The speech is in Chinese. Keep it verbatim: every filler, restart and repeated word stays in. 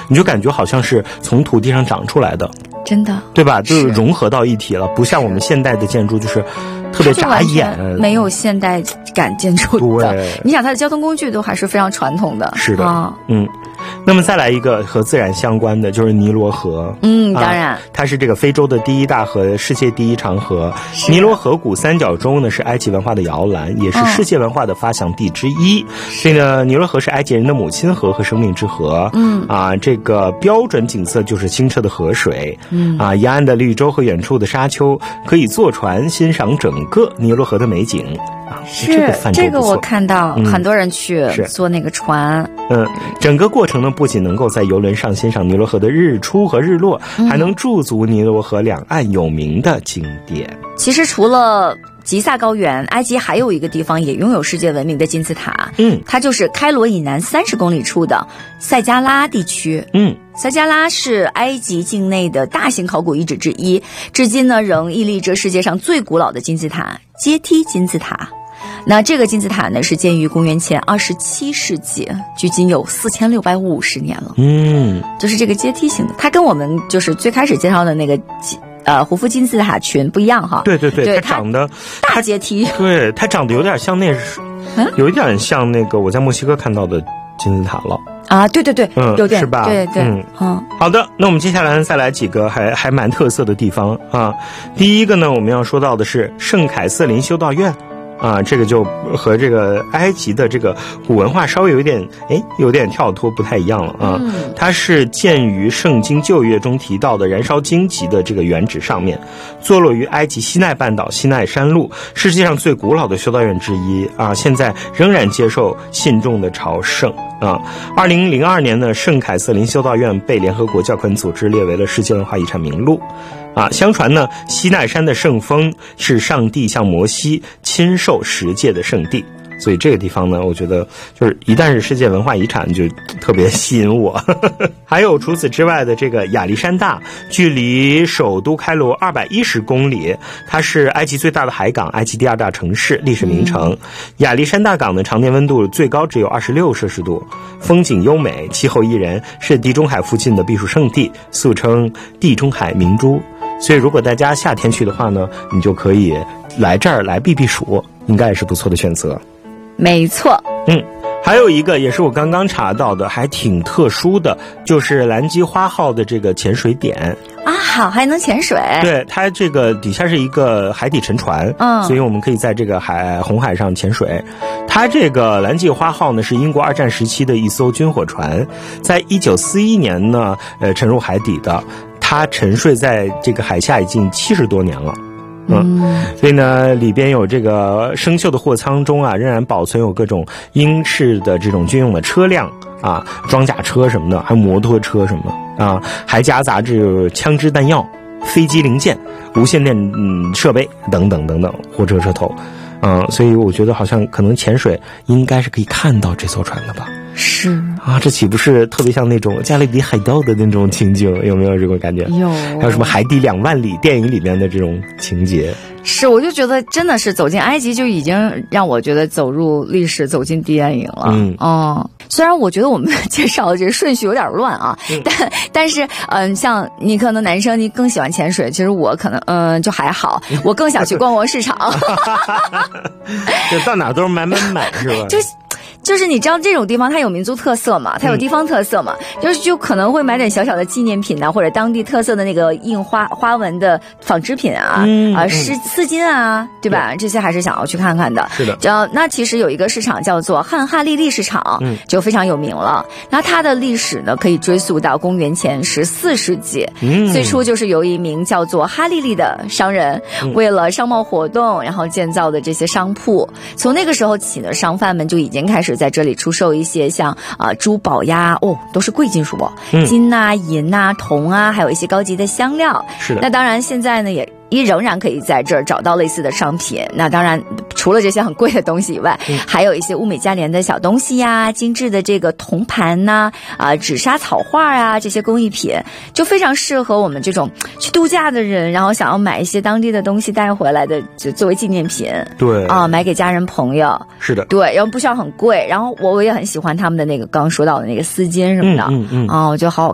你就感觉好像是从土地上长出来的， 真的， 对吧？就是融合到一体了，不像我们现代的建筑就是特别扎眼， 没有现代感建筑的。 对， 你想它的交通工具都还是非常传统的。 是的， 啊、 嗯。那么再来一个和自然相关的，就是尼罗河。 嗯，当然、啊， 它是这个非洲的第一大河，世界第一长河。尼罗河谷三角洲呢是埃及文化的摇篮，也是世界文化的发祥地之一。嗯、所以呢，尼罗河是埃及人的母亲河和生命之河。嗯啊，这个标准景色就是清澈的河水。嗯啊，沿岸的绿洲和远处的沙丘，可以坐船欣赏整个尼罗河的美景。啊， 是这个范畴不错， 这个我看到、嗯、很多人去坐那个船。 嗯，整个过程呢，不仅能够在游轮上欣赏尼罗河的日出和日落，嗯、还能驻足尼罗河两岸有名的景点。 其实除了吉萨高原，埃及还有一个地方也拥有世界闻名的金字塔。嗯，它就是开罗以南三十公里处的塞加拉地区。嗯。塞加拉是埃及境内的大型考古遗址之一，至今呢仍屹立着世界上最古老的金字塔——阶梯金字塔。那这个金字塔呢是建于公元前二十七世纪，距今有四千六百五十年了。嗯，就是这个阶梯型的，它跟我们就是最开始介绍的那个呃胡夫金字塔群不一样哈。 对对对，对它长得大阶梯， 对，它长得有点像那，嗯、有一点像那个我在墨西哥看到的金字塔了。 啊，对对对， 嗯， 有点是吧？ 对对，嗯嗯。好的，那我们接下来再来几个还还蛮特色的地方啊。第一个呢，我们要说到的是圣凯瑟琳修道院。啊，这个就和这个埃及的这个古文化稍微有一点，哎，有点跳脱，不太一样了啊。嗯、它是建于圣经旧约中提到的燃烧荆棘的这个原址上面，坐落于埃及西奈半岛西奈山路，世界上最古老的修道院之一啊，现在仍然接受信众的朝圣啊。二零零二年呢，圣凯瑟琳修道院被联合国教科文组织列为了世界文化遗产名录。啊，相传呢，西奈山的圣峰是上帝向摩西亲授十诫的圣地，所以这个地方呢，我觉得就是一旦是世界文化遗产，就特别吸引我。还有除此之外的这个亚历山大，距离首都开罗二百一十公里，它是埃及最大的海港，埃及第二大城市，历史名城。嗯、亚历山大港的常年温度最高只有二十六摄氏度，风景优美，气候宜人，是地中海附近的避暑胜地，俗称地中海明珠。所以如果大家夏天去的话呢，你就可以来这儿来避避暑，应该也是不错的选择。 没错。 嗯，还有一个也是我刚刚查到的，还挺特殊的，就是蓝基花号的这个潜水点。 啊，好，还能潜水？ 对，它这个底下是一个海底沉船，嗯，所以我们可以在这个海红海上潜水。它这个蓝基花号呢是英国二战时期的一艘军火船，在一九四一年呢，呃，沉入海底的。它沉睡在这个海下已经七十多年了。嗯，所以呢，里边有这个生锈的货舱中啊，仍然保存有各种英式的这种军用的车辆啊，装甲车什么的，还有摩托车什么的啊，还夹杂着枪支弹药、飞机零件、无线电嗯设备等等等等，货车车头。嗯，所以我觉得好像可能潜水应该是可以看到这艘船的吧。 是啊，这岂不是特别像那种加勒比海盗的那种情景？有没有这种感觉？ 有。 还有什么海底两万里电影里面的这种情节？ 是，我就觉得真的是走进埃及就已经让我觉得走入历史，走进电影了。嗯哦，虽然我觉得我们介绍的这个顺序有点乱啊，嗯、但但是嗯、呃，像你可能男生你更喜欢潜水，其实我可能嗯、呃、就还好，我更想去逛逛市场。 就到哪都是买买买是吧？ 就就是你知道这种地方它有民族特色嘛，它有地方特色嘛，嗯、就是就可能会买点小小的纪念品呐、啊，或者当地特色的那个印花花纹的纺织品啊，嗯、啊丝丝巾啊，对吧？这些还是想要去看看的。 是的。 叫那其实有一个市场叫做汉哈利利市场，嗯，就非常有名了。那它的历史呢，可以追溯到公元前十四世纪，嗯，最初就是由一名叫做哈利利的商人，嗯、为了商贸活动，然后建造的这些商铺。从那个时候起呢，商贩们就已经开始在这里出售一些像啊、呃、珠宝呀，哦，都是贵金属哦，嗯、金呐、银呐、铜啊，还有一些高级的香料。 是的。 那当然，现在呢也。依仍然可以在这儿找到类似的商品。那当然除了这些很贵的东西以外，嗯、还有一些物美价廉的小东西呀，精致的这个铜盘呐、啊、纸莎草画啊，这些工艺品就非常适合我们这种去度假的人，然后想要买一些当地的东西带回来的，就作为纪念品。 对啊，买给家人朋友。 是的。 对，然后不需要很贵。然后我我也很喜欢他们的那个刚刚说到的那个丝巾什么的。嗯嗯嗯。啊，我觉得好好